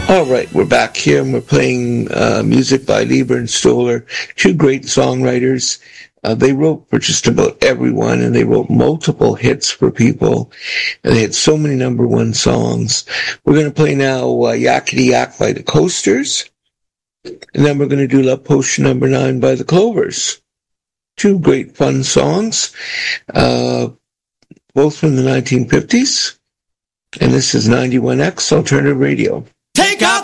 All right, we're back here and we're playing music by Leiber and Stoller, two great songwriters. They wrote for just about everyone, and they wrote multiple hits for people, and they had so many number one songs. We're going to play now Yakety Yak by the Coasters, and then we're going to do Love Potion number 9 by the Clovers. Two great fun songs, both from the 1950s, and this is 91X Alternative Radio. Take out